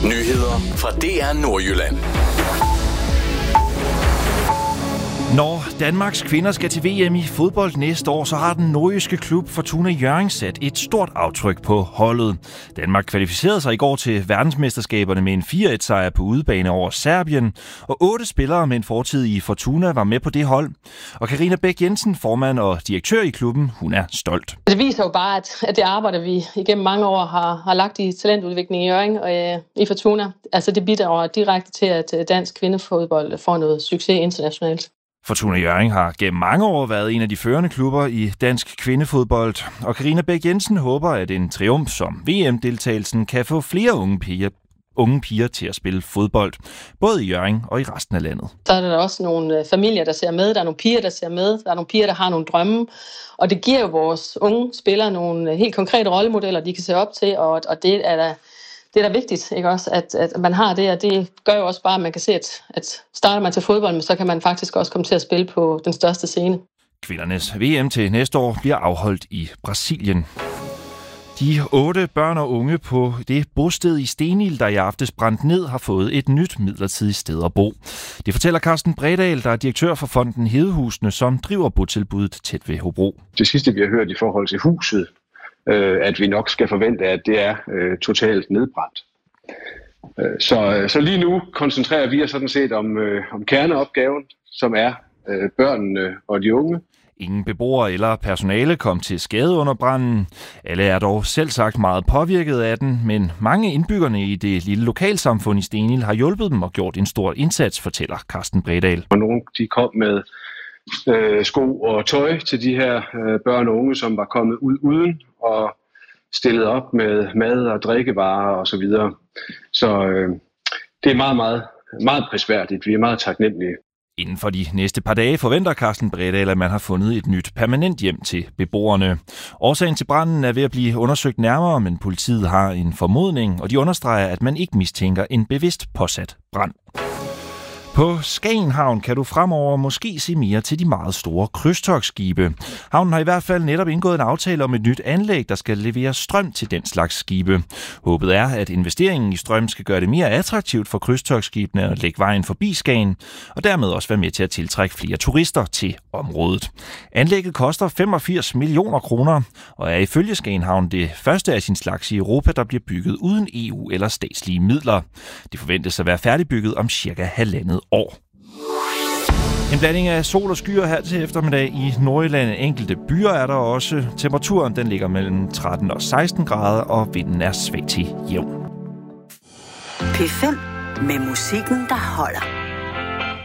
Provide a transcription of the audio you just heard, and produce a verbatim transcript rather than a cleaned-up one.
Nyheder fra D R Nordjylland. Når Danmarks kvinder skal til V M i fodbold næste år, så har den nordjyske klub Fortuna Hjørring sat et stort aftryk på holdet. Danmark kvalificerede sig i går til verdensmesterskaberne med en fire et sejr på udebane over Serbien, og otte spillere med en fortid i Fortuna var med på det hold. Og Karina Bæk Jensen, formand og direktør i klubben, hun er stolt. Det viser jo bare, at det arbejde, vi igennem mange år har, har lagt i talentudvikling i Hjørring og øh, i Fortuna, altså det bidrager direkte til, at dansk kvindefodbold får noget succes internationalt. Fortuna Hjørring har gennem mange år været en af de førende klubber i dansk kvindefodbold, og Karina Bæk Jensen håber, at en triumf som V M-deltagelsen kan få flere unge piger, unge piger til at spille fodbold, både i Hjørring og i resten af landet. Så er der også nogle familier, der ser med, der er nogle piger, der ser med, der er nogle piger, der har nogle drømme, og det giver jo vores unge spillere nogle helt konkrete rollemodeller, de kan se op til, og, og det er da Det er da vigtigt, ikke også, at, at man har det, og det gør jo også bare, at man kan se, at, at starter man til fodbold, så kan man faktisk også komme til at spille på den største scene. Kvindernes V M til næste år bliver afholdt i Brasilien. De otte børn og unge på det bosted i Stenil, der i aftes brændte ned, har fået et nyt midlertidigt sted at bo. Det fortæller Carsten Bredal, der er direktør for fonden Hedehusene, som driver botilbuddet tæt ved Hobro. Det sidste, vi har hørt i forhold til huset, at vi nok skal forvente, at det er øh, totalt nedbrændt. Så, så lige nu koncentrerer vi os sådan set om, øh, om kerneopgaven, som er øh, børnene og de unge. Ingen beboere eller personale kom til skade under branden. Alle er dog selv sagt meget påvirket af den, men mange indbyggerne i det lille lokalsamfund i Stenil har hjulpet dem og gjort en stor indsats, fortæller Carsten Bredal. Og nogle de kom med øh, sko og tøj til de her øh, børn og unge, som var kommet ud uden og stillet op med mad og drikkevarer og så videre. Så øh, det er meget, meget, meget prisværdigt. Vi er meget taknemmelige. Inden for de næste par dage forventer Carsten Bredal, at man har fundet et nyt permanent hjem til beboerne. Årsagen til branden er ved at blive undersøgt nærmere, men politiet har en formodning, og de understreger, at man ikke mistænker en bevidst påsat brand. På Skagen Havn kan du fremover måske se mere til de meget store krydstogtskibe. Havnen har i hvert fald netop indgået en aftale om et nyt anlæg, der skal levere strøm til den slags skibe. Håbet er, at investeringen i strøm skal gøre det mere attraktivt for krydstogtskibene at lægge vejen forbi Skagen, og dermed også være med til at tiltrække flere turister til området. Anlægget koster femogfirs millioner kroner, og er ifølge Skagen Havn det første af sin slags i Europa, der bliver bygget uden E U eller statslige midler. Det forventes at være færdigbygget om cirka halvandet år. En blanding af sol og skyer her til eftermiddag i Nordjylland. Enkelte byer er der også. Temperaturen den ligger mellem tretten og seksten grader, og vinden er svag til jævn. P fem med musikken, der holder.